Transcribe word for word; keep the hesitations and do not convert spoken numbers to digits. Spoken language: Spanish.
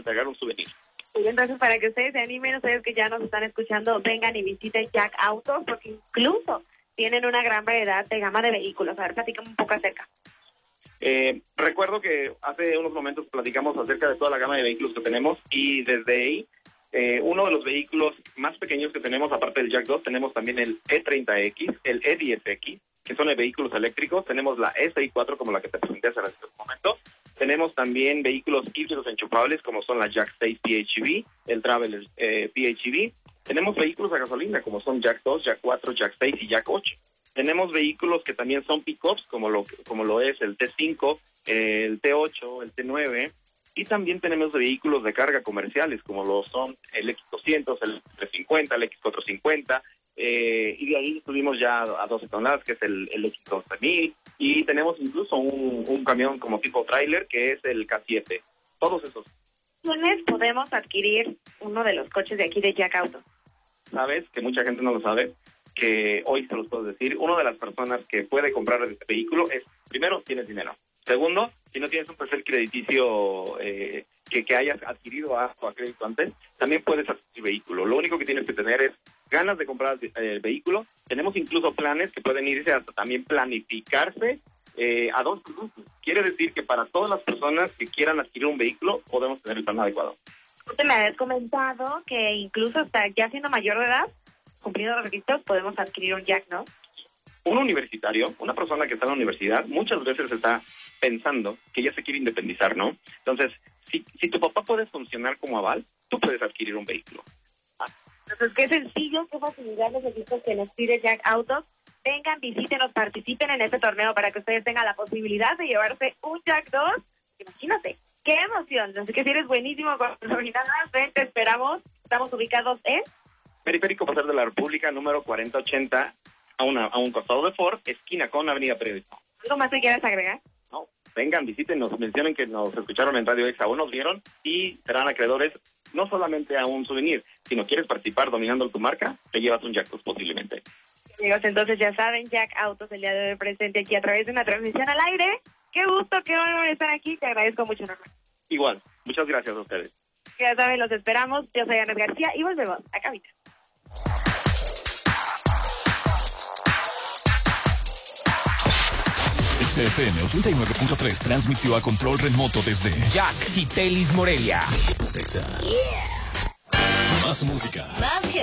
entregar un souvenir. Y entonces, para que ustedes se animen, ustedes que ya nos están escuchando, vengan y visiten Jack Autos, porque incluso tienen una gran variedad de gama de vehículos. A ver, platícame un poco acerca. Eh, recuerdo que hace unos momentos platicamos acerca de toda la gama de vehículos que tenemos y desde ahí, eh, uno de los vehículos más pequeños que tenemos, aparte del Jack dos, tenemos también el E treinta X, el E diez X, que son de vehículos eléctricos. Tenemos la S I cuatro, como la que te presenté hace un momento. Tenemos también vehículos híbridos enchufables, como son la Jack seis P H E V, el Traveler eh, P H E V. Tenemos vehículos a gasolina, como son Jack dos, Jack cuatro, Jack seis y Jack ocho. Tenemos vehículos que también son pick-ups, como lo, como lo es el T cinco, el T ocho, el T nueve. Y también tenemos vehículos de carga comerciales, como lo son el X doscientos, el trescientos cincuenta, el X cuatrocientos cincuenta. Eh, y de ahí subimos ya a doce toneladas, que es el, el X doce mil. Y tenemos incluso un, un camión como tipo tráiler, que es el K siete. Todos esos. ¿Quiénes podemos adquirir uno de los coches de aquí de Jack Auto? Sabes que mucha gente no lo sabe, que hoy se los puedo decir. Una de las personas que puede comprar este vehículo es, primero, tienes dinero. Segundo, si no tienes un perfil crediticio eh, que, que hayas adquirido a, a crédito antes, también puedes adquirir vehículo. Lo único que tienes que tener es ganas de comprar el vehículo. Tenemos incluso planes que pueden irse hasta también planificarse eh, a dos productos. Quiere decir que para todas las personas que quieran adquirir un vehículo, podemos tener el plan adecuado. Usted me habías comentado que incluso hasta ya siendo mayor de edad, cumpliendo los requisitos, podemos adquirir un Jack, ¿no? Un universitario, una persona que está en la universidad, muchas veces está pensando que ya se quiere independizar, ¿no? Entonces, si, si tu papá puede funcionar como aval, tú puedes adquirir un vehículo. Entonces, qué sencillo, qué facilidad los equipos que nos pide Jack Autos. Vengan, visítenos, participen en este torneo para que ustedes tengan la posibilidad de llevarse un Jack dos. Imagínate, qué emoción. Así que si eres buenísimo con los orinadas, ven, te esperamos. Estamos ubicados en Periférico Pasar de la República, número cuarenta ochenta, a, una, a un costado de Ford, esquina con Avenida Periodismo. ¿Algo más que quieras agregar? No, vengan, visítenos, mencionen que nos escucharon en Radio Exa o nos vieron y serán acreedores no solamente a un souvenir, sino quieres participar dominando tu marca, te llevas un Jack dos posiblemente. Amigos, entonces ya saben, Jack Autos el día de hoy presente aquí a través de una transmisión al aire. Qué gusto, qué honor estar aquí, te agradezco mucho, Norma. Igual, muchas gracias a ustedes. Ya saben, los esperamos. Yo soy Ana García y volvemos a cabina. X F M ochenta y nueve punto tres transmitió a control remoto desde Jack Citelis, Morelia. Yeah. Más música. Más hits.